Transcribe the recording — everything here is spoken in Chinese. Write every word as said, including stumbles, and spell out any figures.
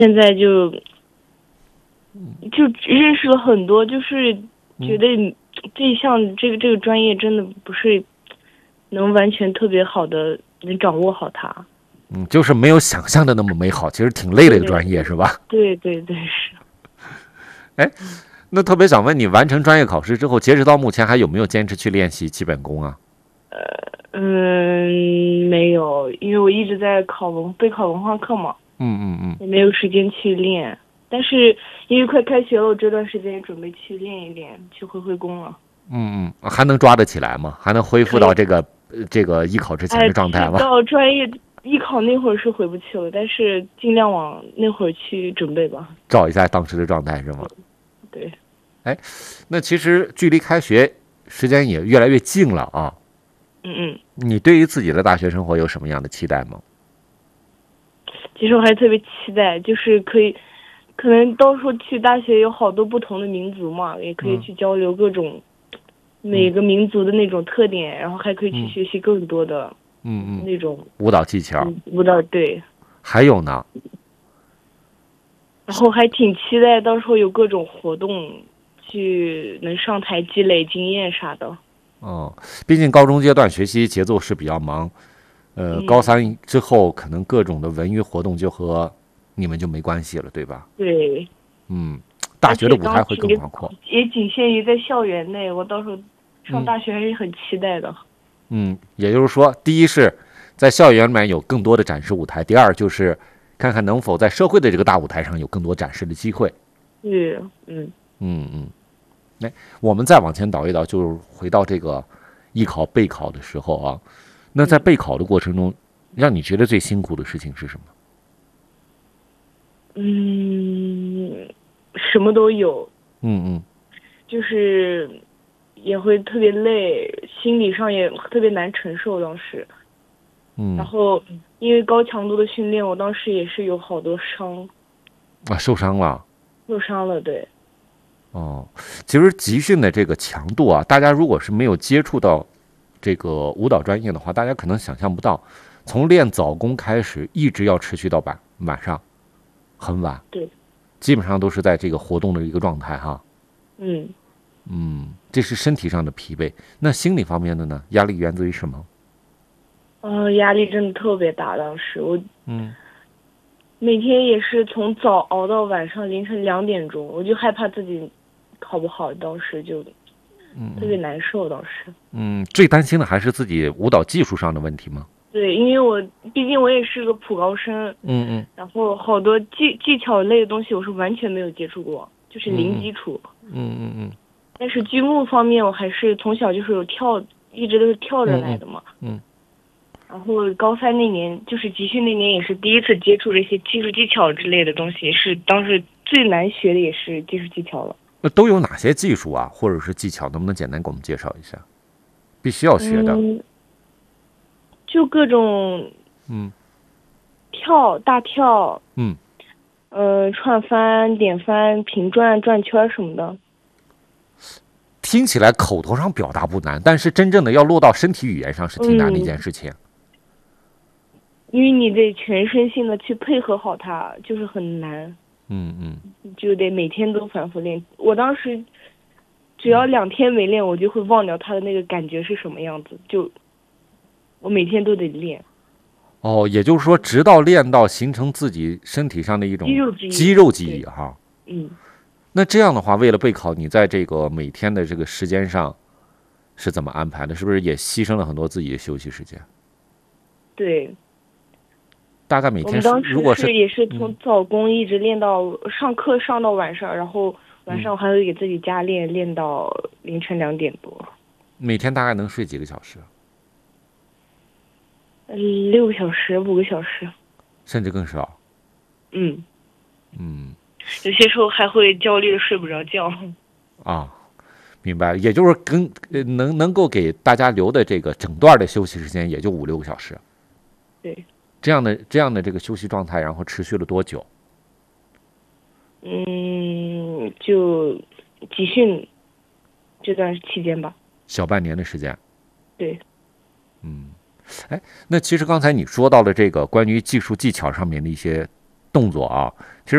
现在就就认识了很多，就是觉得这一项这个这个专业真的不是能完全特别好的能掌握好它。 嗯，就是没有想象的那么美好，其实挺累的一个专业，是吧？ 对对对，是。 哎，那特别想问你，完成专业考试之后，截止到目前还有没有坚持去练习基本功啊？ 呃嗯，没有，因为我一直在考文备考文化课嘛。 嗯嗯嗯， 也没有时间去练。但是因为快开学了，我这段时间也准备去练一练，去回回功了。 嗯嗯，还能抓得起来吗？还能恢复到这个呃这个艺考之前的状态吗？ 哎，到专业艺考那会儿是回不去了，但是尽量往那会儿去准备吧。 照一下当时的状态是吗？ 对。 哎，那其实距离开学时间也越来越近了啊。 嗯嗯。 你对于自己的大学生活有什么样的期待吗？ 其实我还特别期待，就是可以，可能到时候去大学有好多不同的民族嘛，也可以去交流各种每个民族的那种特点，然后还可以去学习更多的嗯嗯那种舞蹈技巧。 舞蹈对。 还有呢？ 然后还挺期待到时候有各种活动，去能上台积累经验啥的。 哦，毕竟高中阶段学习节奏是比较忙。呃， 嗯、 高三之后可能各种的文娱活动就和你们就没关系了，对吧？ 对。 嗯，大学的舞台会更广阔， 也仅限于在校园内。我到时候上大学还是很期待的。 嗯，也就是说，第一是在校园里面有更多的展示舞台，第二就是看看能否在社会的这个大舞台上有更多展示的机会。 对，嗯嗯嗯。那我们再往前倒一倒，就是回到这个艺考备考的时候啊。那在备考的过程中，让你觉得最辛苦的事情是什么？ 嗯，什么都有。 嗯嗯， 就是也会特别累，心理上也特别难承受当时。 嗯， 然后因为高强度的训练，我当时也是有好多伤。 啊，受伤了。 受伤了，对。 哦，其实集训的这个强度啊，大家如果是没有接触到这个舞蹈专业的话，大家可能想象不到，从练早功开始，一直要持续到晚晚上，很晚。 对， 基本上都是在这个活动的一个状态哈。 嗯嗯，这是身体上的疲惫。那心理方面的呢？压力源自于什么？ 呃，压力真的特别大，当时我嗯， 每天也是从早熬到晚上凌晨两点钟，我就害怕自己考不好，当时就特别难受。当时嗯，最担心的还是自己舞蹈技术上的问题吗？ 对，因为我毕竟我也是个普高生。 嗯嗯， 然后好多技技巧类的东西我是完全没有接触过，就是零基础。 嗯嗯嗯。 但是剧目方面，我还是从小就是有跳，一直都是跳着来的嘛。 嗯。嗯然后高三那年，就是集训那年，也是第一次接触这些技术技巧之类的东西，是当时最难学的，也是技术技巧了。 那都有哪些技术啊，或者是技巧？能不能简单给我们介绍一下？必须要学的。 嗯，就各种， 嗯， 跳大跳， 嗯， 呃，串翻、点翻、平转、转圈什么的。 听起来口头上表达不难，但是真正的要落到身体语言上是挺难的一件事情。 嗯，因为你得全身性的去配合好它，就是很难。 嗯嗯， 就得每天都反复练。我当时只要两天没练，我就会忘掉它的那个感觉是什么样子。就我每天都得练。 哦，也就是说，直到练到形成自己身体上的一种肌肉记忆， 肌肉记忆哈。 嗯。 那这样的话，为了备考，你在这个每天的这个时间上是怎么安排的？是不是也牺牲了很多自己的休息时间？ 对。 大概每天我们当时如果是是也是从早功一直练到、嗯、上课上到晚上，然后晚上还会给自己加练，练到凌晨两点多。 每天大概能睡几个小时？ 六个小时，五个小时， 甚至更少。 嗯嗯， 有些时候还会焦虑的睡不着觉。 啊，明白了。也就是跟呃能能够给大家留的这个整段的休息时间，也就五六个小时。 对。 这样的这样的这个休息状态，然后持续了多久？ 嗯，就集训这段期间吧。 小半年的时间。 对。 嗯，哎，那其实刚才你说到了这个关于技术技巧上面的一些动作啊，其实。